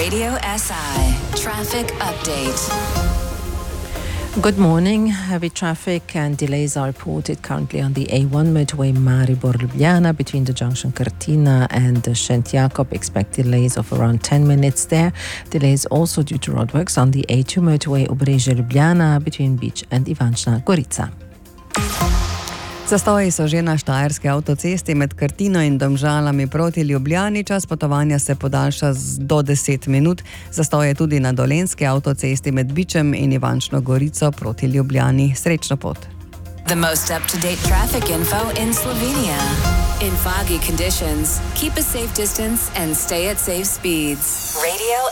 Radio SI Traffic Update. Good morning. Heavy traffic and delays are reported currently on the A1 motorway Maribor-Ljubljana between the junction Cortina and Szent Jakub. Expect delays of around 10 minutes there. Delays also due to roadworks on the A2 motorway Obrežje-Ljubljana between Beach and Ivančna Gorica. Zastoji so že na štajerski avtocesti med Krtino in Domžalami proti Ljubljani. Čas potovanja se podaljša do 10 minut. Zastoj je tudi na dolenjski avtocesti med Bičem in Ivančno Gorico proti Ljubljani. Srečno pot. The most up-to-date traffic info in Slovenia. In foggy conditions, keep a safe distance and stay at safe speeds. Radio